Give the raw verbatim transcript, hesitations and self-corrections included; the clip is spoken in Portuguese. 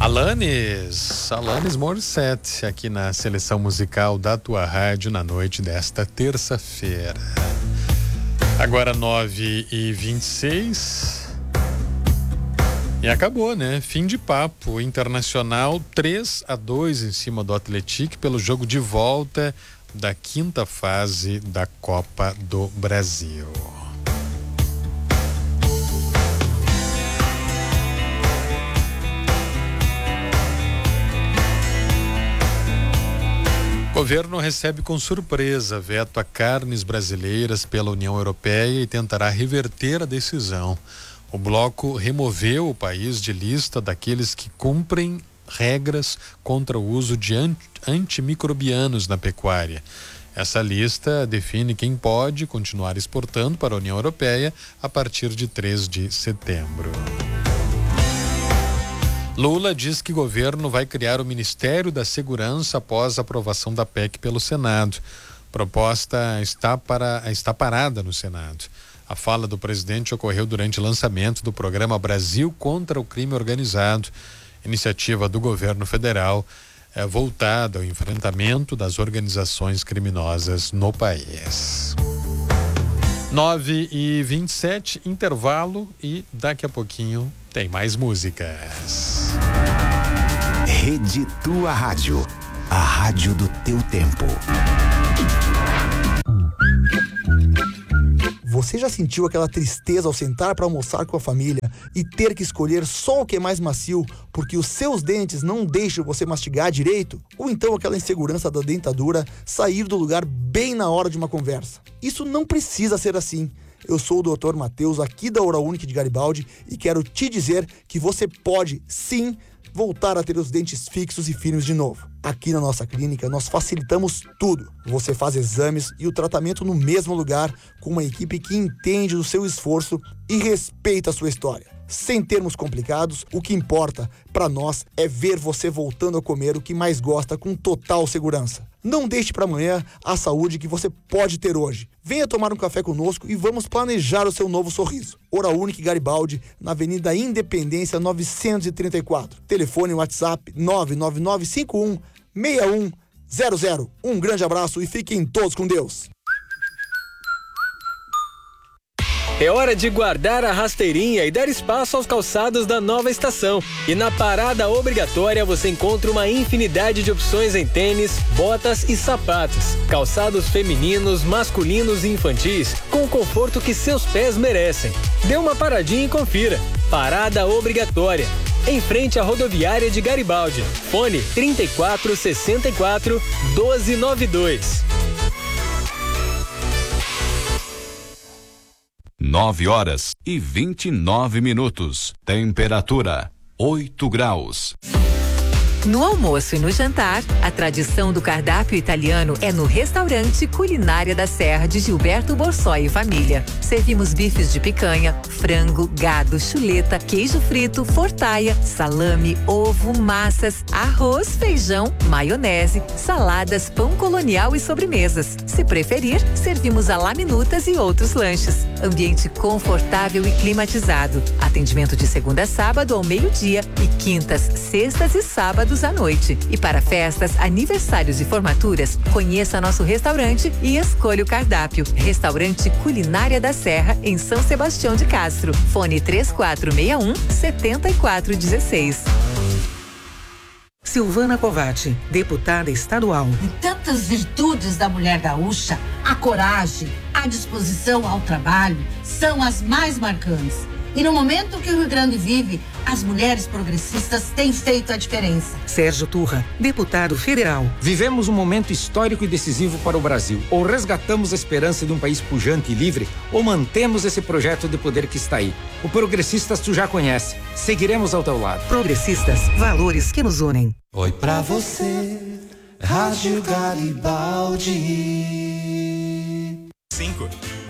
Alanis, Alanis Morissette, aqui na seleção musical da tua rádio na noite desta terça-feira. Agora nove e vinte e seis. E acabou, né? Fim de papo. Internacional três a dois em cima do Atlético pelo jogo de volta da quinta fase da Copa do Brasil. O governo recebe com surpresa veto a carnes brasileiras pela União Europeia e tentará reverter a decisão. O bloco removeu o país de lista daqueles que cumprem regras contra o uso de antimicrobianos na pecuária. Essa lista define quem pode continuar exportando para a União Europeia a partir de três de setembro. Lula diz que o governo vai criar o Ministério da Segurança após a aprovação da P E C pelo Senado. A proposta está, para, está parada no Senado. A fala do presidente ocorreu durante o lançamento do programa Brasil contra o Crime Organizado, iniciativa do governo federal é, voltada ao enfrentamento das organizações criminosas no país. nove e vinte e sete, intervalo e daqui a pouquinho tem mais músicas. Rede Tua Rádio, a rádio do teu tempo. Você já sentiu aquela tristeza ao sentar para almoçar com a família e ter que escolher só o que é mais macio porque os seus dentes não deixam você mastigar direito? Ou então aquela insegurança da dentadura sair do lugar bem na hora de uma conversa? Isso não precisa ser assim. Eu sou o doutor Matheus, aqui da Oral-Unique de Garibaldi, e quero te dizer que você pode, sim, voltar a ter os dentes fixos e firmes de novo. Aqui na nossa clínica, nós facilitamos tudo. Você faz exames e o tratamento no mesmo lugar, com uma equipe que entende do seu esforço e respeita a sua história. Sem termos complicados, o que importa para nós é ver você voltando a comer o que mais gosta com total segurança. Não deixe para amanhã a saúde que você pode ter hoje. Venha tomar um café conosco e vamos planejar o seu novo sorriso. Oral-Unique Garibaldi, na Avenida Independência novecentos e trinta e quatro. Telefone WhatsApp nove nove nove cinco um seis um zero zero. Um grande abraço e fiquem todos com Deus. É hora de guardar a rasteirinha e dar espaço aos calçados da nova estação. E na parada obrigatória você encontra uma infinidade de opções em tênis, botas e sapatos. Calçados femininos, masculinos e infantis, com o conforto que seus pés merecem. Dê uma paradinha e confira. Parada obrigatória. Em frente à rodoviária de Garibaldi. Fone trinta e quatro, sessenta e quatro, doze noventa e dois. Nove horas e vinte e nove minutos. Temperatura oito graus. No almoço e no jantar, a tradição do cardápio italiano é no restaurante Culinária da Serra de Gilberto Borsoi e família. Servimos bifes de picanha, frango, gado, chuleta, queijo frito, fortaia, salame, ovo, massas, arroz, feijão, maionese, saladas, pão colonial e sobremesas. Se preferir, servimos alaminutas e outros lanches. Ambiente confortável e climatizado. Atendimento de segunda a sábado ao meio-dia e quintas, sextas e sábados à noite. E para festas, aniversários e formaturas, conheça nosso restaurante e escolha o cardápio. Restaurante Culinária da Serra, em São Sebastião de Castro. Fone três quatro seis um, sete quatro um seis. Silvana Covatti, deputada estadual. E tantas virtudes da mulher gaúcha, a coragem, a disposição ao trabalho, são as mais marcantes. E no momento que o Rio Grande vive, as mulheres progressistas têm feito a diferença. Sérgio Turra, deputado federal. Vivemos um momento histórico e decisivo para o Brasil. Ou resgatamos a esperança de um país pujante e livre, ou mantemos esse projeto de poder que está aí. O Progressistas tu já conhece. Seguiremos ao teu lado. Progressistas, valores que nos unem. Oi pra você, Rádio Garibaldi. Cinco.